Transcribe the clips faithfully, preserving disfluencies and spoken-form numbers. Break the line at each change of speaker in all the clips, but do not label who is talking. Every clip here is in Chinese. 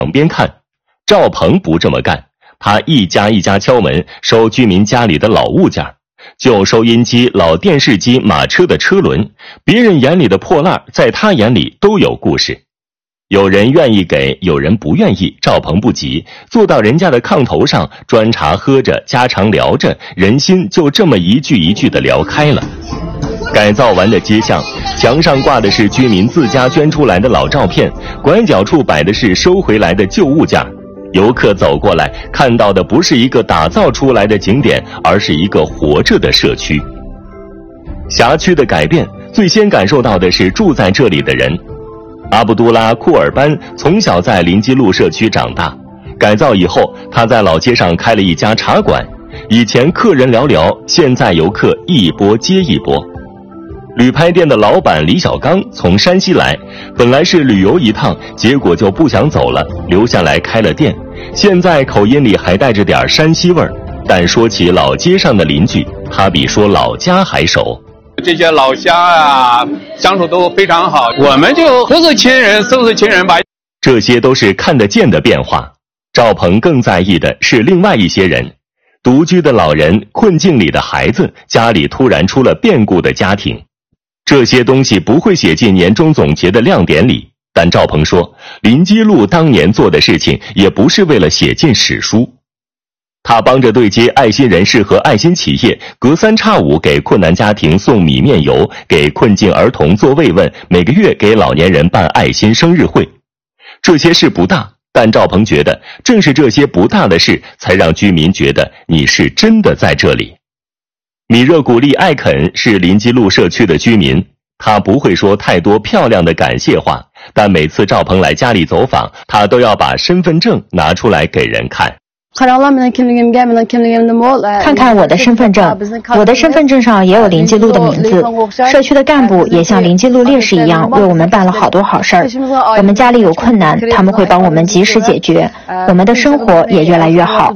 旁边看。赵鹏不这么干，他一家一家敲门，收居民家里的老物件，旧收音机、老电视机、马车的车轮，别人眼里的破烂，在他眼里都有故事。有人愿意给，有人不愿意，赵鹏不急，坐到人家的炕头上，端茶喝着，家常聊着，人心就这么一句一句的聊开了。改造完的街巷，墙上挂的是居民自家捐出来的老照片，拐角处摆的是收回来的旧物件。游客走过来，看到的不是一个打造出来的景点，而是一个活着的社区。辖区的改变，最先感受到的是住在这里的人。阿卜杜拉·库尔班从小在林基路社区长大，改造以后，他在老街上开了一家茶馆。以前客人寥寥，现在游客一波接一波。旅拍店的老板李小刚从山西来，本来是旅游一趟，结果就不想走了，留下来开了店。现在口音里还带着点山西味儿，但说起老街上的邻居，他比说老家还熟。
这些老乡啊，相处都非常好，我们就不是亲人，都是亲人吧。
这些都是看得见的变化。赵鹏更在意的是另外一些人，独居的老人、困境里的孩子、家里突然出了变故的家庭。这些东西不会写进年终总结的亮点里，但赵鹏说，林基路当年做的事情也不是为了写进史书。他帮着对接爱心人士和爱心企业，隔三差五给困难家庭送米面油，给困境儿童做慰问，每个月给老年人办爱心生日会。这些事不大，但赵鹏觉得正是这些不大的事，才让居民觉得你是真的在这里。米热古利艾肯是林基路社区的居民，他不会说太多漂亮的感谢话，但每次赵鹏来家里走访，他都要把身份证拿出来给人看。
看看我的身份证，我的身份证上也有林基路的名字。社区的干部也像林基路烈士一样，为我们办了好多好事儿。我们家里有困难，他们会帮我们及时解决，我们的生活也越来越好。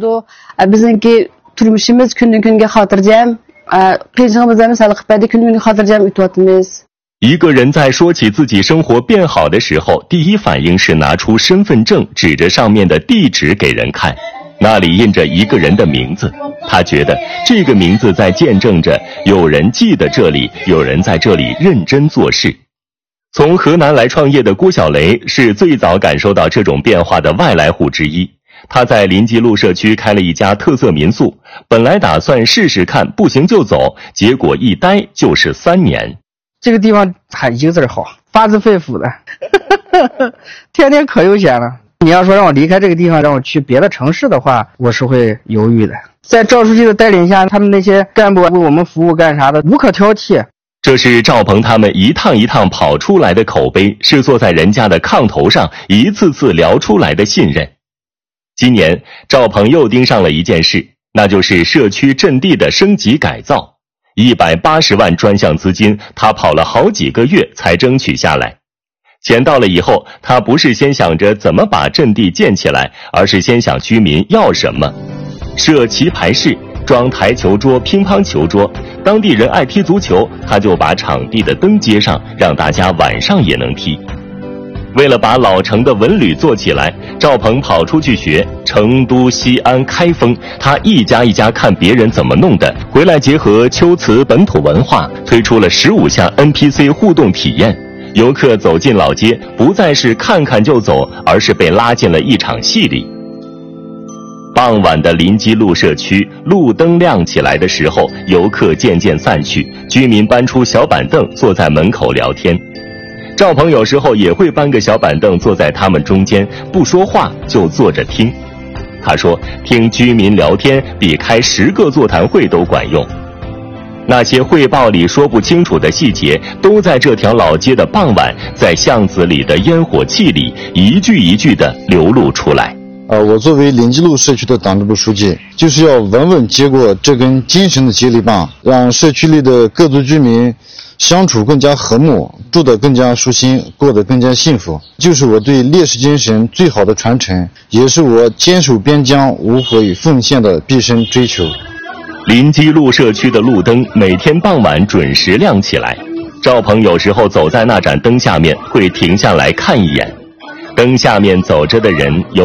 一个人在说起自己生活变好的时候，第一反应是拿出身份证，指着上面的地址给人看。那里印着一个人的名字，他觉得这个名字在见证着有人记得这里，有人在这里认真做事。从河南来创业的郭小雷是最早感受到这种变化的外来户之一。他在林基路社区开了一家特色民宿，本来打算试试看，不行就走，结果一待就是三年。
这个地方还一个字好，发自肺腑的，天天可悠闲了。你要说让我离开这个地方，让我去别的城市的话，我是会犹豫的。在赵书记的带领下，他们那些干部为我们服务干啥的，无可挑剔。
这是赵鹏他们一趟一趟跑出来的口碑，是坐在人家的炕头上一次次聊出来的信任。今年赵鹏又盯上了一件事，那就是社区阵地的升级改造。一百八十万专项资金，他跑了好几个月才争取下来。钱到了以后，他不是先想着怎么把阵地建起来，而是先想居民要什么。设棋牌室，装台球桌、乒乓球桌，当地人爱踢足球，他就把场地的灯接上，让大家晚上也能踢。为了把老城的文旅做起来，赵鹏跑出去学成都、西安、开封，他一家一家看别人怎么弄的，回来结合秋瓷本土文化，推出了十五项 N P C 互动体验。游客走进老街，不再是看看就走，而是被拉进了一场戏里。傍晚的林基路社区，路灯亮起来的时候，游客渐渐散去，居民搬出小板凳坐在门口聊天。赵鹏有时候也会搬个小板凳坐在他们中间，不说话就坐着听。他说，听居民聊天比开十个座谈会都管用。那些汇报里说不清楚的细节，都在这条老街的傍晚，在巷子里的烟火气里，一句一句地流露出来。
呃，我作为林基路社区的党支部书记，就是要稳稳接过这根精神的接力棒，让社区里的各族居民相处更加和睦，住得更加舒心，过得更加幸福，就是我对烈士精神最好的传承，也是我坚守边疆、无悔奉献的毕生追求。
林基路社区的路灯每天傍晚准时亮起来，赵鹏有时候走在那盏灯下面，会停下来看一眼。 灯下面走着的人有